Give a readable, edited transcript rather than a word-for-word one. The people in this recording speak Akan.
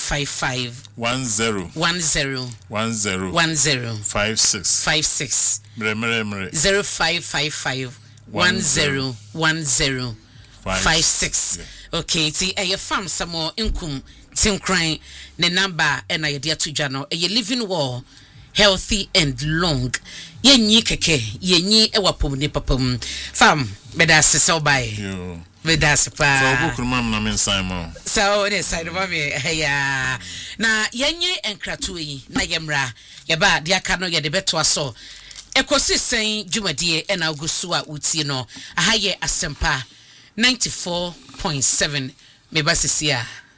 0555 10 56 0555 10 56. Okay, see a fam some more income tin crying the number and I dear to jano a living wall healthy and long ye keke ye ewapom ni papam fam beda sesel by you beda sepa so book mam na men Simon so ne side of me ya na yenye enkratu yi na yemra ye ba dia ka no ye de beto aso ekosi sen dwumadie e na agusu a utie no aha ye asempa 94.7 meba sisia